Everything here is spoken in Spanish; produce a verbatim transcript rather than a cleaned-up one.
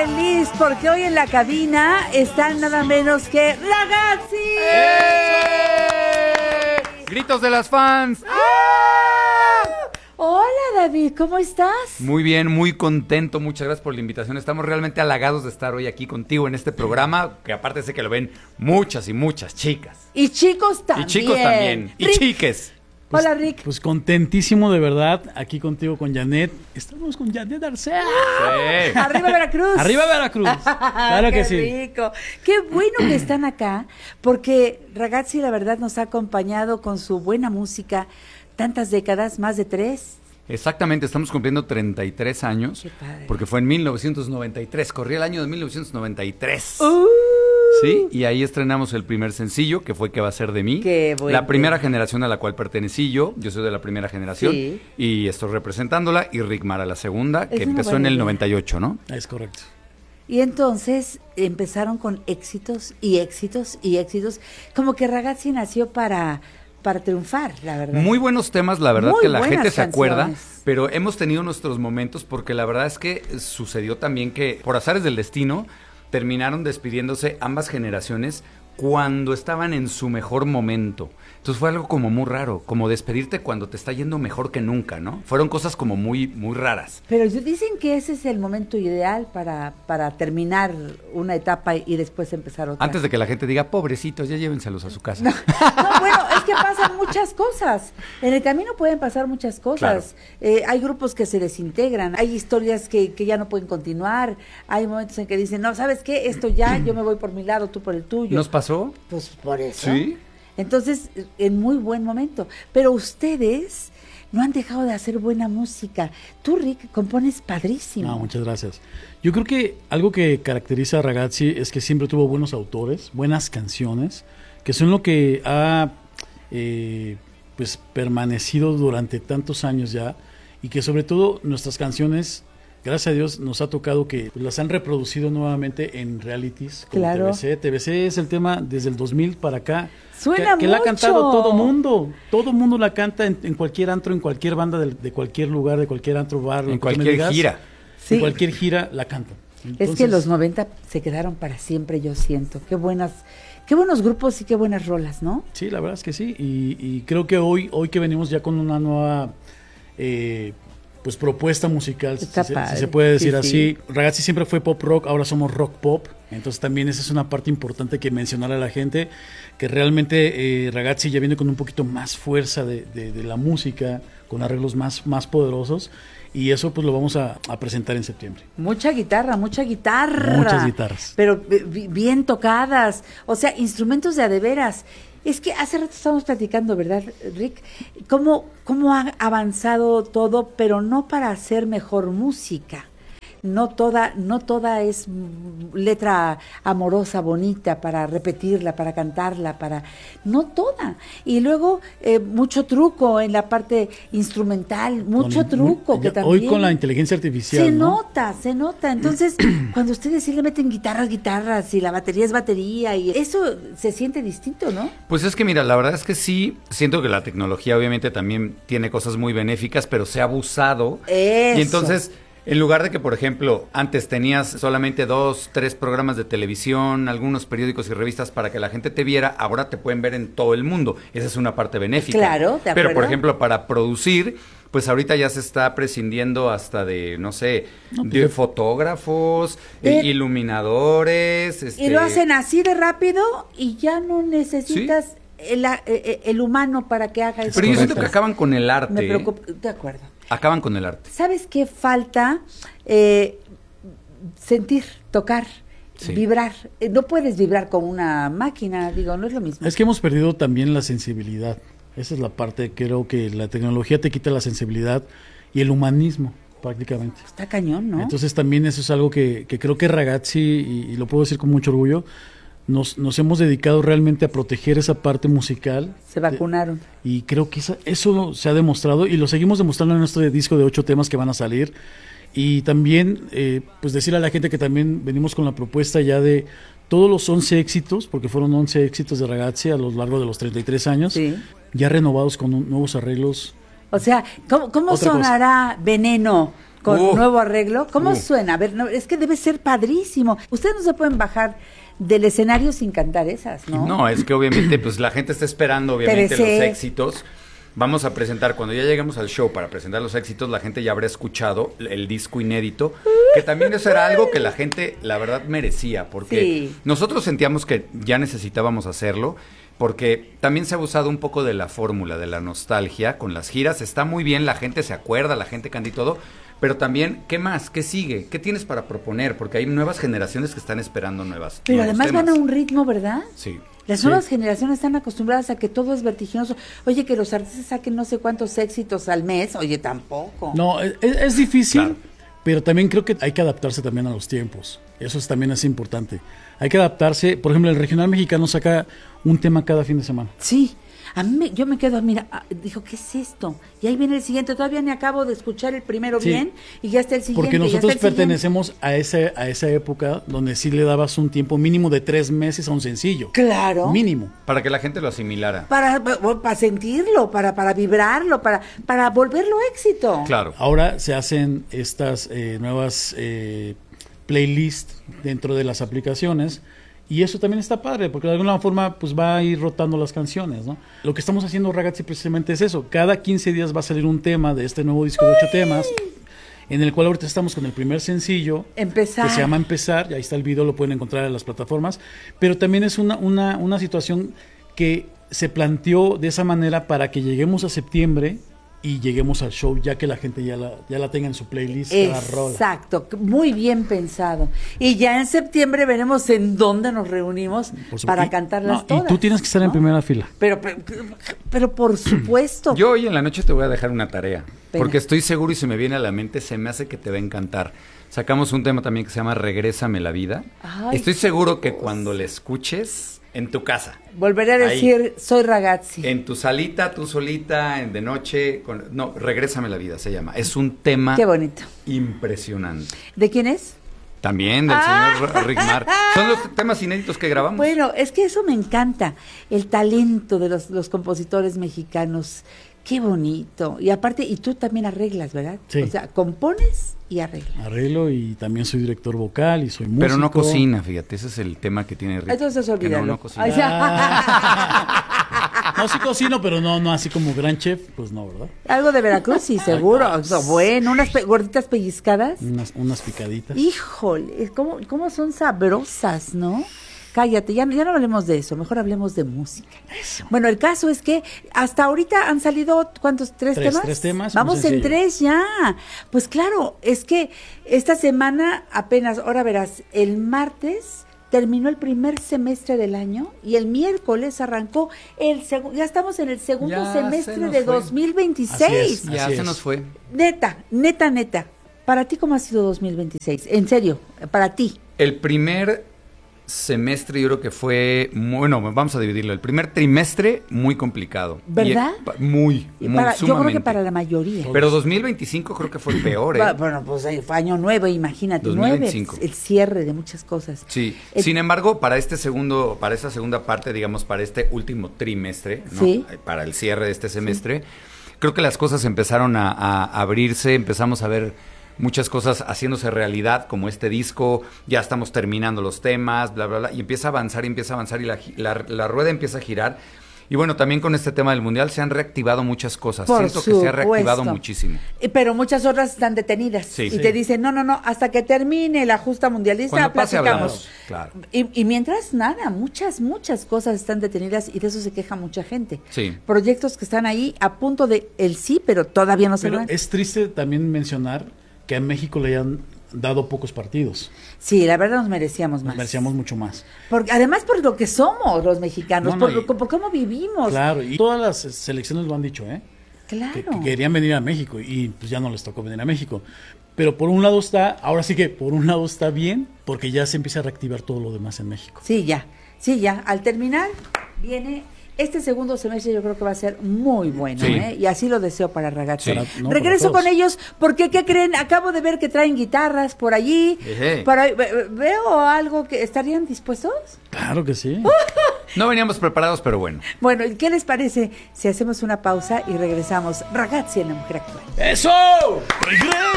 feliz porque hoy en la cabina están nada menos que Ragazzi. ¡Eh! ¡Gritos de las fans! ¡Ah! Hola David, ¿cómo estás? Muy bien, muy contento, muchas gracias por la invitación. Estamos realmente halagados de estar hoy aquí contigo en este programa, que aparte sé que lo ven muchas y muchas chicas. Y chicos también. Y chicos también, y Rick. chiques. Pues, Hola Rick. Pues contentísimo de verdad, aquí contigo con Janet. Estamos con Janet Arcea. Sí. Arriba Veracruz. Arriba Veracruz. Claro que sí. Qué rico. Qué bueno que están acá, porque Ragazzi la verdad nos ha acompañado con su buena música tantas décadas, más de tres. Exactamente, estamos cumpliendo treinta y tres años. Qué padre. Porque fue en mil novecientos noventa y tres, corría el año de mil novecientos noventa y tres. Uh. Sí, y ahí estrenamos el primer sencillo, que fue ¿Qué va a ser de mí? Qué bueno. La primera generación a la cual pertenecí yo, yo soy de la primera generación, Sí. y estoy representándola, y Rick Mara la segunda, Es que una empezó buena en el idea. noventa y ocho, ¿no? Es correcto. Y entonces empezaron con éxitos y éxitos y éxitos. Como que Ragazzi nació para, para triunfar, la verdad. Muy buenos temas, la verdad Muy que la buenas gente se acuerda, canciones. pero hemos tenido nuestros momentos porque la verdad es que sucedió también que por azares del destino terminaron despidiéndose ambas generaciones cuando estaban en su mejor momento. Entonces fue algo como muy raro, como despedirte cuando te está yendo mejor que nunca, ¿no? Fueron cosas como muy, muy raras. Pero dicen que ese es el momento ideal para, para terminar una etapa y después empezar otra. Antes de que la gente diga, pobrecitos, ya llévenselos a su casa. No, no, bueno, es que pasan muchas cosas. En el camino pueden pasar muchas cosas. Eh, hay grupos que se desintegran, hay historias que, que ya no pueden continuar, hay momentos en que dicen, no, ¿sabes qué? Esto ya, yo me voy por mi lado, tú por el tuyo. ¿Nos pasó? Pues por eso. Sí. Entonces, en muy buen momento. Pero ustedes no han dejado de hacer buena música. Tú, Rick, compones padrísimo. No, muchas gracias. Yo creo que algo que caracteriza a Ragazzi es que siempre tuvo buenos autores, buenas canciones, que son lo que ha eh, pues permanecido durante tantos años ya, y que sobre todo nuestras canciones, gracias a Dios, nos ha tocado que pues, las han reproducido nuevamente en realities como Claro. T V C. T V C es el tema desde el dos mil para acá. Suena que, que la ha mucho. cantado todo mundo. Todo mundo la canta en, en cualquier antro, en cualquier banda, de, de cualquier lugar, de cualquier antro, bar. lo En que tú me cualquier digas, gira. Sí. En cualquier gira la cantan. Es Entonces, que los noventa se quedaron para siempre, yo siento. Qué buenas, qué buenos grupos y qué buenas rolas, ¿no? Sí, la verdad es que sí. Y, y creo que hoy, hoy que venimos ya con una nueva eh, pues propuesta musical, si Está se, padre. si se puede decir Sí, así. sí. Ragazzi siempre fue pop rock, ahora somos rock pop. Entonces también esa es una parte importante que mencionar a la gente, que realmente eh, Ragazzi ya viene con un poquito más fuerza de, de, de la música, con arreglos más, más poderosos. Y eso pues lo vamos a, a presentar en septiembre. Mucha guitarra, mucha guitarra. Muchas guitarras. Pero bi- bien tocadas. O sea, instrumentos de a de veras. Es que hace rato estábamos platicando, ¿verdad, Rick? Cómo, cómo ha avanzado todo, pero no para hacer mejor música. No toda, no toda es mm, letra amorosa, bonita, para repetirla, para cantarla, para... No toda. Y luego eh, mucho truco en la parte instrumental, mucho Con- truco muy- que ya- también... Hoy con la inteligencia artificial, Se ¿no? nota, se nota. Entonces, cuando ustedes sí le meten guitarras, guitarras, y la batería es batería, y eso se siente distinto, ¿no? Pues es que mira, la verdad es que sí, siento que la tecnología obviamente también tiene cosas muy benéficas, pero se ha abusado. Eso. Y entonces, en lugar de que, por ejemplo, antes tenías solamente dos, tres programas de televisión, algunos periódicos y revistas para que la gente te viera, ahora te pueden ver en todo el mundo. Esa es una parte benéfica. Claro, de Pero, por acuerdo. ejemplo, para producir, pues ahorita ya se está prescindiendo hasta de, no sé, No, pues de de- fotógrafos, De- eh, iluminadores. Y este, lo hacen así de rápido y ya no necesitas el, a- eh, el humano para que haga eso. Pero yo siento Correcto. que acaban con el arte. Me ¿eh? preocupa, de acuerdo. Acaban con el arte. ¿Sabes qué falta? Eh, sentir, tocar, Sí. vibrar. Eh, no puedes vibrar con una máquina, digo, no es lo mismo. Es que hemos perdido también la sensibilidad. Esa es la parte, creo que la tecnología te quita la sensibilidad y el humanismo, prácticamente. Está cañón, ¿no? Entonces también eso es algo que, que creo que Ragazzi, y, y lo puedo decir con mucho orgullo, nos, nos hemos dedicado realmente a proteger esa parte musical. Se vacunaron. Y creo que esa- eso se ha demostrado y lo seguimos demostrando en nuestro disco de ocho temas que van a salir. Y también, eh, pues decirle a la gente que también venimos con la propuesta ya de todos los once éxitos, porque fueron once éxitos de Ragazzi a lo largo de los treinta y tres años, Sí. ya renovados con un- nuevos arreglos. O sea, ¿cómo, cómo Otra sonará Veneno con Uh. nuevo arreglo. ¿Cómo Uh. suena? A ver, no, es que debe ser padrísimo. Ustedes no se pueden bajar del escenario sin cantar esas, ¿no? No, es que obviamente pues la gente está esperando obviamente T V C. los éxitos. Vamos a presentar, cuando ya lleguemos al show para presentar los éxitos, la gente ya habrá escuchado el disco inédito, que también eso era algo que la gente, la verdad, merecía, porque Sí. nosotros sentíamos que ya necesitábamos hacerlo, porque también se ha abusado un poco de la fórmula, de la nostalgia con las giras. Está muy bien, la gente se acuerda, la gente canta y todo, pero también, ¿qué más? ¿Qué sigue? ¿Qué tienes para proponer? Porque hay nuevas generaciones que están esperando nuevas Pero nuevos además van a temas. un ritmo, ¿verdad? Sí. Las Sí. nuevas generaciones están acostumbradas a que todo es vertiginoso. Oye, que los artistas saquen no sé cuántos éxitos al mes. Oye, tampoco. No, es, es difícil, Claro. pero también creo que hay que adaptarse también a los tiempos. Eso es, también es importante. Hay que adaptarse. Por ejemplo, el regional mexicano saca un tema cada fin de semana. Sí. A mí me- yo me quedo, mira, ah, dijo, ¿qué es esto? Y ahí viene el siguiente. Todavía ni acabo de escuchar el primero Sí. bien y ya está el siguiente. Porque ya está nosotros el siguiente. pertenecemos a ese, a esa época donde sí le dabas un tiempo mínimo de tres meses a un sencillo. Claro. Mínimo. Para que la gente lo asimilara. Para, para, para sentirlo, para, para vibrarlo, para, para volverlo éxito. Claro. Ahora se hacen estas eh, nuevas eh, playlists dentro de las aplicaciones y eso también está padre porque de alguna forma pues va a ir rotando las canciones, ¿no? Lo que estamos haciendo Ragazzi precisamente es eso. Cada quince días va a salir un tema de este nuevo disco de ocho temas en el cual ahorita estamos con el primer sencillo Empezar. que se llama Empezar, y ahí está el video, lo pueden encontrar en las plataformas, pero también es una, una, una situación que se planteó de esa manera para que lleguemos a septiembre y lleguemos al show ya que la gente ya la, ya la tenga en su playlist cada rola. Exacto, muy bien pensado. Y ya en septiembre veremos en dónde nos reunimos Por supuesto. para Y- cantarlas no, todas. Y tú tienes que estar en ¿no? primera fila. Pero, pero, pero por supuesto. Yo hoy en la noche te voy a dejar una tarea, Venga. porque estoy seguro y se me viene a la mente, se me hace que te va a encantar. Sacamos un tema también que se llama Regrésame la vida. Ay, Estoy seguro que Dios. cuando le escuches en tu casa, Volveré a Ahí. decir, soy ragazzi. en tu salita, tú solita, en de noche, con, no, Regrésame la vida se llama. Es un tema Qué bonito. impresionante. ¿De quién es? También del Ah. señor Rick Mar. Son los temas inéditos que grabamos. Bueno, es que eso me encanta, el talento de los, los compositores mexicanos. Qué bonito. Y aparte, y tú también arreglas, ¿verdad? Sí. O sea, compones y arreglas. Arreglo y también soy director vocal y soy músico. Pero no cocina, fíjate, ese es el tema que tiene Rick. Entonces que no, olvídalo. no cocina. Ay, ya. No, sí cocino, pero no, no así como gran chef, pues no, ¿verdad? Algo de Veracruz, sí, seguro. No, bueno, unas pe- gorditas pellizcadas. Unas, unas picaditas. Híjole, ¿cómo, cómo son sabrosas, ¿no? Cállate, ya, ya no hablemos de eso, mejor hablemos de música. Bueno, el caso es que hasta ahorita han salido, ¿cuántos? ¿Tres, Tres, temas? tres temas, un Vamos en sencillo. tres ya. Pues claro, es que esta semana apenas, ahora verás, el martes terminó el primer semestre del año y el miércoles arrancó el segundo, ya estamos en el segundo Ya se semestre nos de fue. dos mil Así veintiséis. es. Ya Así se es. nos fue. Neta, neta, neta. ¿Para ti cómo ha sido dos mil veintiséis? En serio, para ti. El primer semestre yo creo que fue, muy- bueno, vamos a dividirlo. El primer trimestre muy complicado. ¿Verdad? Y, eh, pa- muy, Y muy, para, yo creo sumamente. que para la mayoría. Pero dos mil veinticinco creo que fue el peor, ¿eh? Va- Bueno, pues ahí fue año nuevo, imagínate, dos mil nueve, veinticinco. el cierre de muchas cosas. Sí. El- Sin embargo, para este segundo, para esta segunda parte, digamos, para este último trimestre, ¿no? Sí. Eh, Para el cierre de este semestre, creo que las cosas empezaron a, a abrirse, empezamos a ver muchas cosas haciéndose realidad, como este disco, ya estamos terminando los temas, bla, bla, bla, y empieza a avanzar y empieza a avanzar y la, gi- la, la rueda empieza a girar. Y bueno, también con este tema del Mundial se han reactivado muchas cosas. Por Siento que se ha reactivado supuesto. muchísimo. Eh, Pero muchas otras están detenidas. Sí. y Sí. te dicen, no, no, no, hasta que termine la justa mundialista, Cuando pase platicamos. hablamos, claro. Y, y mientras, nada, muchas, muchas cosas están detenidas y de eso se queja mucha gente. Sí. Proyectos que están ahí a punto de el sí, pero todavía no se Pero dan. es triste también mencionar que a México le hayan dado pocos partidos. Sí, la verdad nos merecíamos Nos más. merecíamos mucho más. Porque, además por lo que somos los mexicanos, No, no, por, y- lo- por cómo vivimos. Claro, y todas las selecciones lo han dicho, ¿eh? Claro. Que, que querían venir a México y pues ya no les tocó venir a México. Pero por un lado está, ahora sí que por un lado está bien, porque ya se empieza a reactivar todo lo demás en México. Sí, ya, sí, ya. Al terminar, viene este segundo semestre, yo creo que va a ser muy bueno, Sí. ¿eh? Y así lo deseo para Ragazzi. Sí. Para- no, Regreso para con todos. ellos, porque, ¿qué creen? Acabo de ver que traen guitarras por allí. Ejé. Por ahí, ve- veo algo que estarían dispuestos. Claro que sí. No veníamos preparados, pero bueno. Bueno, ¿y ¿qué les parece si hacemos una pausa y regresamos? Ragazzi en la mujer actual. ¡Eso! ¡Regresa!